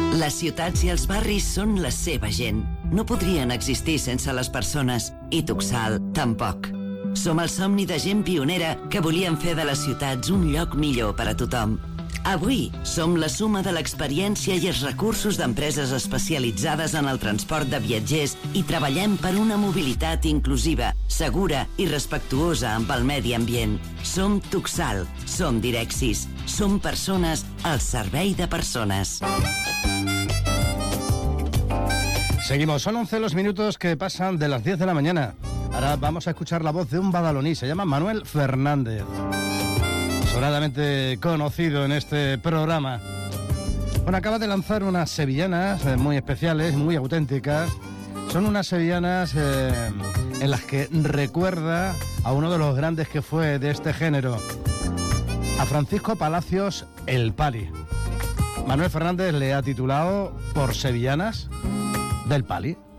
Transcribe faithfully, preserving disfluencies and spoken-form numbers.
Les ciutats i els barris són la seva gent. No podrien existir sense les persones, i Tuxal tampoc. Som el somni de gent pionera que volien fer de les ciutats un lloc millor per a tothom. Avui som la suma de l'experiència i els recursos d'empreses especialitzades en el transport de viatgers i treballem per una mobilitat inclusiva, segura i respectuosa amb el medi ambient. Som Tuxal, som Direxis, som persones al servei de persones. Seguimos, son once los minutos que pasan de las diez de la mañana. Ahora vamos a escuchar la voz de un badaloní, se llama Manuel Fernández. Sonadamente conocido en este programa. Bueno, acaba de lanzar unas sevillanas eh, muy especiales, muy auténticas. Son unas sevillanas eh, en las que recuerda a uno de los grandes que fue de este género, a Francisco Palacios el Pali. Manuel Fernández le ha titulado Por Sevillanas del Pali.